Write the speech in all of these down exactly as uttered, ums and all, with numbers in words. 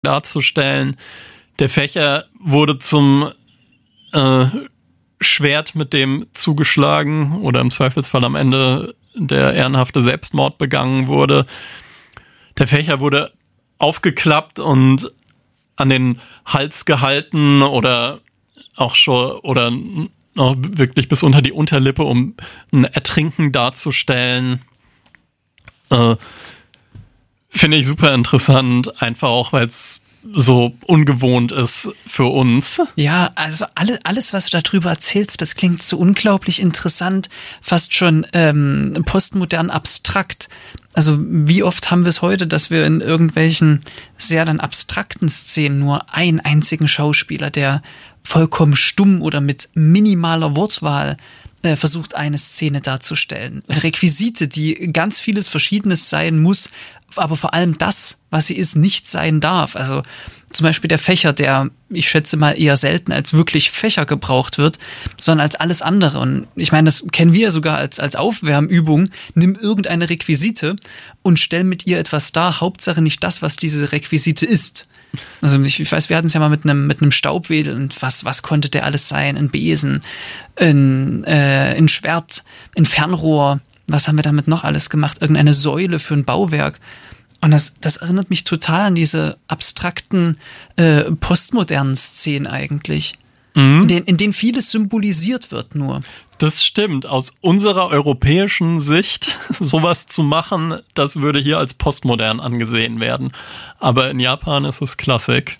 darzustellen. Der Fächer wurde zum äh, Schwert, mit dem zugeschlagen oder im Zweifelsfall am Ende der ehrenhafte Selbstmord begangen wurde. Der Fächer wurde aufgeklappt und an den Hals gehalten oder auch schon oder noch wirklich bis unter die Unterlippe, um ein Ertrinken darzustellen. Äh, finde ich super interessant, einfach auch, weil es so ungewohnt ist für uns. Ja, also alle, alles, was du darüber erzählst, das klingt so unglaublich interessant, fast schon ähm, postmodern abstrakt. Also wie oft haben wir es heute, dass wir in irgendwelchen sehr dann abstrakten Szenen nur einen einzigen Schauspieler, der vollkommen stumm oder mit minimaler Wortwahl äh, versucht, eine Szene darzustellen. Requisite, die ganz vieles Verschiedenes sein muss, aber vor allem das, was sie ist, nicht sein darf. Also zum Beispiel der Fächer, der, ich schätze mal, eher selten als wirklich Fächer gebraucht wird, sondern als alles andere. Und ich meine, das kennen wir sogar als, als Aufwärmübung. Nimm irgendeine Requisite und stell mit ihr etwas dar. Hauptsache nicht das, was diese Requisite ist. Also ich, ich weiß, wir hatten es ja mal mit einem mit einem Staubwedel und was was konnte der alles sein? Ein Besen, ein, äh, ein Schwert, ein Fernrohr. Was haben wir damit noch alles gemacht? Irgendeine Säule für ein Bauwerk. Und das, das erinnert mich total an diese abstrakten, äh, postmodernen Szenen eigentlich, mhm. in, denen, in denen vieles symbolisiert wird nur. Das stimmt. Aus unserer europäischen Sicht, sowas zu machen, das würde hier als postmodern angesehen werden. Aber in Japan ist es Klassik.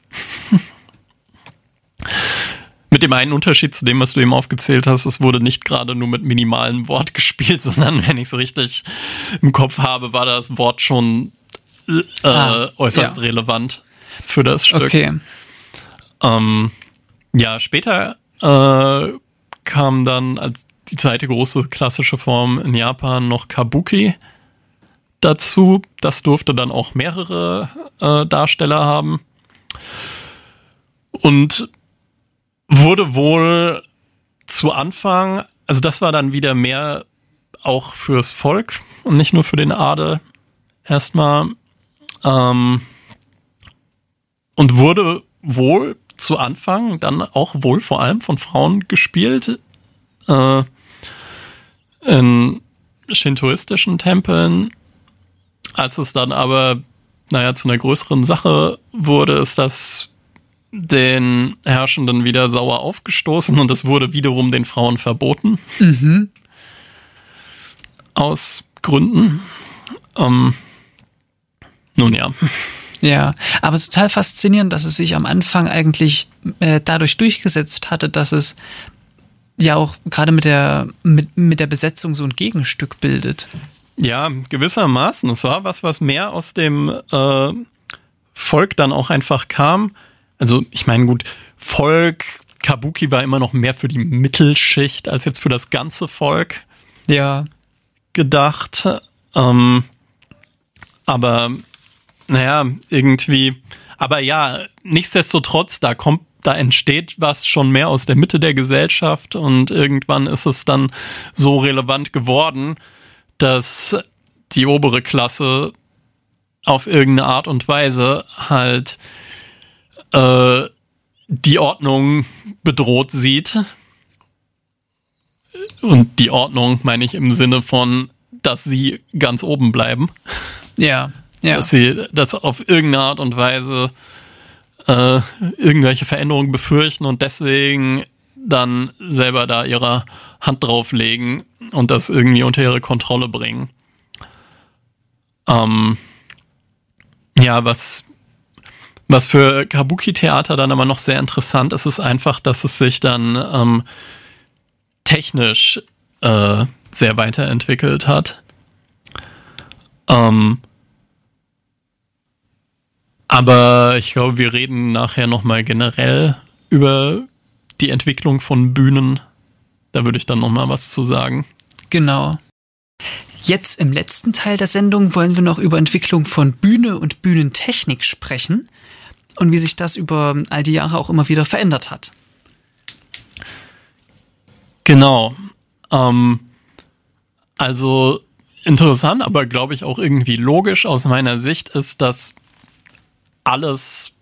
Mit dem einen Unterschied zu dem, was du eben aufgezählt hast, es wurde nicht gerade nur mit minimalem Wort gespielt, sondern wenn ich es richtig im Kopf habe, war das Wort schon äh, ah, äußerst ja. relevant für das Stück. Okay. Ähm, ja, später äh, kam dann als die zweite große klassische Form in Japan noch Kabuki dazu. Das durfte dann auch mehrere äh, Darsteller haben. Und wurde wohl zu Anfang, also das war dann wieder mehr auch fürs Volk und nicht nur für den Adel erstmal, ähm, und wurde wohl zu Anfang dann auch wohl vor allem von Frauen gespielt, äh, in shintoistischen Tempeln. Als es dann aber, naja, zu einer größeren Sache wurde, ist das den Herrschenden wieder sauer aufgestoßen und es wurde wiederum den Frauen verboten. Mhm. Aus Gründen. Ähm, nun ja. Ja, aber total faszinierend, dass es sich am Anfang eigentlich äh, dadurch durchgesetzt hatte, dass es ja auch gerade mit der, mit, mit der Besetzung so ein Gegenstück bildet. Ja, gewissermaßen. Es war was, was mehr aus dem äh, Volk dann auch einfach kam. Also ich meine, gut, Volk, Kabuki war immer noch mehr für die Mittelschicht als jetzt für das ganze Volk ja. gedacht. Ähm, aber naja, irgendwie, aber ja, nichtsdestotrotz, da kommt, da entsteht was schon mehr aus der Mitte der Gesellschaft und irgendwann ist es dann so relevant geworden, dass die obere Klasse auf irgendeine Art und Weise halt äh, die Ordnung bedroht sieht. Und die Ordnung meine ich im Sinne von, dass sie ganz oben bleiben. Ja, ja. Dass sie das auf irgendeine Art und Weise äh, irgendwelche Veränderungen befürchten und deswegen dann selber da ihre Hand drauflegen und das irgendwie unter ihre Kontrolle bringen. Ähm, ja, was, was für Kabuki-Theater dann aber noch sehr interessant ist, ist einfach, dass es sich dann ähm, technisch äh, sehr weiterentwickelt hat. Ähm, aber ich glaube, wir reden nachher nochmal generell über die Entwicklung von Bühnen. Da würde ich dann nochmal was zu sagen. Genau. Jetzt im letzten Teil der Sendung wollen wir noch über Entwicklung von Bühne und Bühnentechnik sprechen und wie sich das über all die Jahre auch immer wieder verändert hat. Genau. Ähm, also interessant, aber glaube ich auch irgendwie logisch aus meiner Sicht ist, dass alles